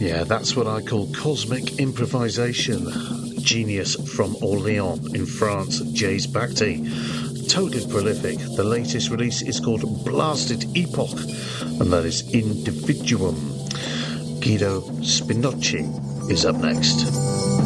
Yeah, that's what I call cosmic improvisation. Genius from Orléans in France, Jays Bhakti. Totally prolific. The latest release is called Blasted Epoch, and that is Individuum. Guido Spinocchi is up next.